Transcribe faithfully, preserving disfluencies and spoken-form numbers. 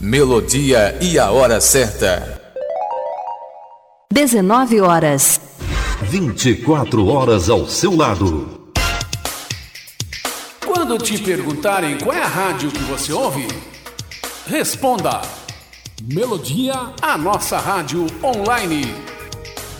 Melodia e a hora certa. dezenove horas. vinte e quatro horas ao seu lado. Quando te perguntarem qual é a rádio que você ouve, responda: Melodia, a nossa rádio online.